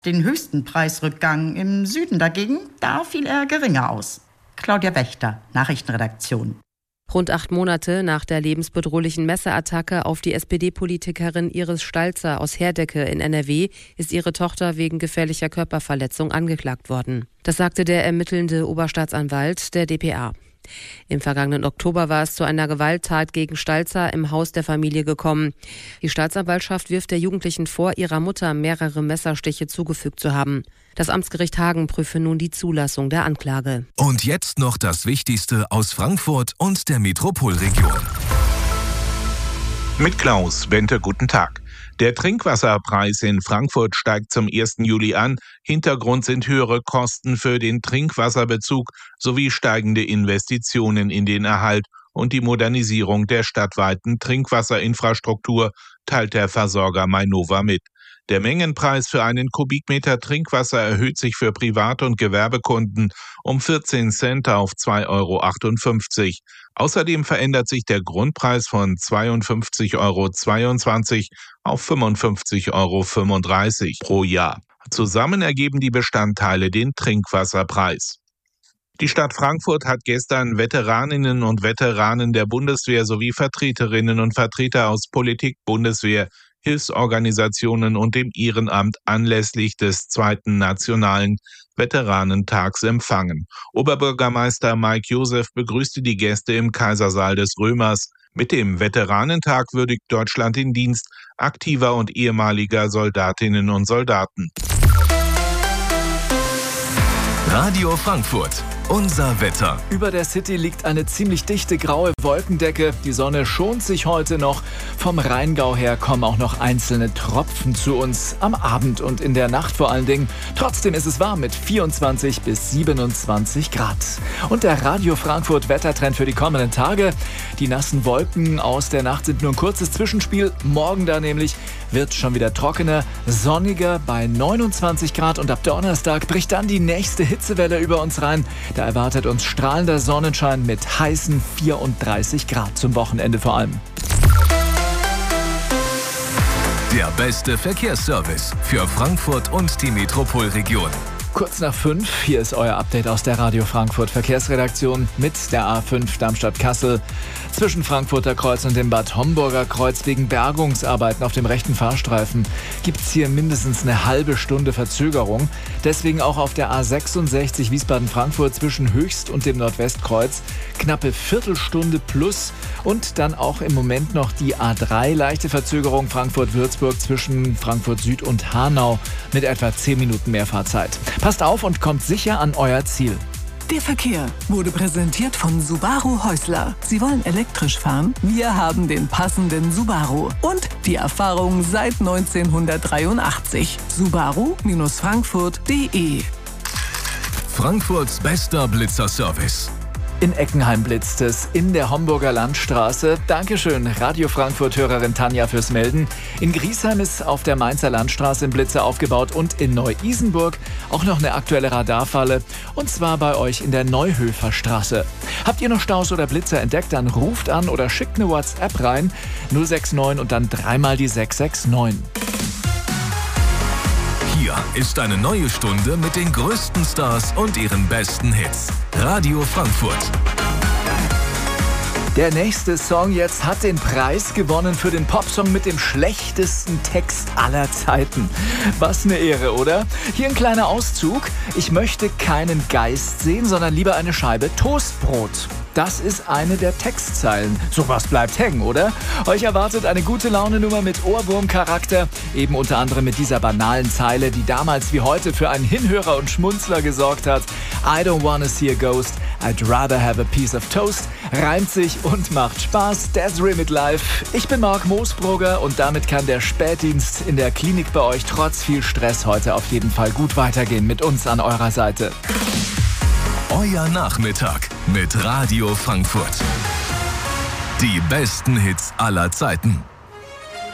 Den höchsten Preisrückgang im Süden dagegen, da fiel er geringer aus. Claudia Wächter, Nachrichtenredaktion. Rund 8 Monate nach der lebensbedrohlichen Messerattacke auf die SPD-Politikerin Iris Stalzer aus Herdecke in NRW ist ihre Tochter wegen gefährlicher Körperverletzung angeklagt worden. Das sagte der ermittelnde Oberstaatsanwalt der dpa. Im vergangenen Oktober war es zu einer Gewalttat gegen Stalzer im Haus der Familie gekommen. Die Staatsanwaltschaft wirft der Jugendlichen vor, ihrer Mutter mehrere Messerstiche zugefügt zu haben. Das Amtsgericht Hagen prüfe nun die Zulassung der Anklage. Und jetzt noch das Wichtigste aus Frankfurt und der Metropolregion. Mit Klaus Bente, guten Tag. Der Trinkwasserpreis in Frankfurt steigt zum 1. Juli an. Hintergrund sind höhere Kosten für den Trinkwasserbezug sowie steigende Investitionen in den Erhalt und die Modernisierung der stadtweiten Trinkwasserinfrastruktur, teilt der Versorger Mainova mit. Der Mengenpreis für einen Kubikmeter Trinkwasser erhöht sich für Privat- und Gewerbekunden um 14 Cent auf 2,58 €. Außerdem verändert sich der Grundpreis von 52,22 € auf 55,35 € pro Jahr. Zusammen ergeben die Bestandteile den Trinkwasserpreis. Die Stadt Frankfurt hat gestern Veteraninnen und Veteranen der Bundeswehr sowie Vertreterinnen und Vertreter aus Politik, Bundeswehr, Hilfsorganisationen und dem Ehrenamt anlässlich des 2. Nationalen Veteranentags empfangen. Oberbürgermeister Mike Josef begrüßte die Gäste im Kaisersaal des Römers. Mit dem Veteranentag würdigt Deutschland den Dienst aktiver und ehemaliger Soldatinnen und Soldaten. Radio Frankfurt. Unser Wetter. Über der City liegt eine ziemlich dichte graue Wolkendecke. Die Sonne schont sich heute noch. Vom Rheingau her kommen auch noch einzelne Tropfen zu uns. Am Abend und in der Nacht vor allen Dingen. Trotzdem ist es warm mit 24 bis 27 Grad. Und der Radio Frankfurt Wettertrend für die kommenden Tage. Die nassen Wolken aus der Nacht sind nur ein kurzes Zwischenspiel. Morgen da nämlich wird schon wieder trockener, sonniger bei 29 Grad. Und ab Donnerstag bricht dann die nächste Hitzewelle über uns rein. Da erwartet uns strahlender Sonnenschein mit heißen 34 Grad zum Wochenende vor allem. Der beste Verkehrsservice für Frankfurt und die Metropolregion. Kurz nach 5, hier ist euer Update aus der Radio Frankfurt Verkehrsredaktion mit der A5 Darmstadt-Kassel. Zwischen Frankfurter Kreuz und dem Bad Homburger Kreuz wegen Bergungsarbeiten auf dem rechten Fahrstreifen gibt es hier mindestens eine halbe Stunde Verzögerung. Deswegen auch auf der A66 Wiesbaden-Frankfurt zwischen Höchst und dem Nordwestkreuz knappe Viertelstunde plus. Und dann auch im Moment noch die A3 leichte Verzögerung Frankfurt-Würzburg zwischen Frankfurt Süd und Hanau mit etwa 10 Minuten mehr Fahrzeit. Passt auf und kommt sicher an euer Ziel. Der Verkehr wurde präsentiert von Subaru Häusler. Sie wollen elektrisch fahren? Wir haben den passenden Subaru. Und die Erfahrung seit 1983. Subaru-frankfurt.de. Frankfurts bester Blitzerservice. In Eckenheim blitzt es, in der Homburger Landstraße. Dankeschön, Radio Frankfurt-Hörerin Tanja fürs Melden. In Griesheim ist auf der Mainzer Landstraße ein Blitzer aufgebaut und in Neu-Isenburg auch noch eine aktuelle Radarfalle. Und zwar bei euch in der Neuhöfer Straße. Habt ihr noch Staus oder Blitzer entdeckt, dann ruft an oder schickt eine WhatsApp rein. 069 und dann dreimal die 669. Hier ist eine neue Stunde mit den größten Stars und ihren besten Hits. Radio Frankfurt. Der nächste Song jetzt hat den Preis gewonnen für den Popsong mit dem schlechtesten Text aller Zeiten. Was eine Ehre, oder? Hier ein kleiner Auszug. Ich möchte keinen Geist sehen, sondern lieber eine Scheibe Toastbrot. Das ist eine der Textzeilen. Sowas bleibt hängen, oder? Euch erwartet eine gute Laune-Nummer mit Ohrwurm-Charakter. Eben unter anderem mit dieser banalen Zeile, die damals wie heute für einen Hinhörer und Schmunzler gesorgt hat. I don't wanna see a ghost, I'd rather have a piece of toast. Reimt sich und macht Spaß. Desiree mit Live. Ich bin Marc Moosbrugger und damit kann der Spätdienst in der Klinik bei euch trotz viel Stress heute auf jeden Fall gut weitergehen mit uns an eurer Seite. Euer Nachmittag mit Radio Frankfurt. Die besten Hits aller Zeiten.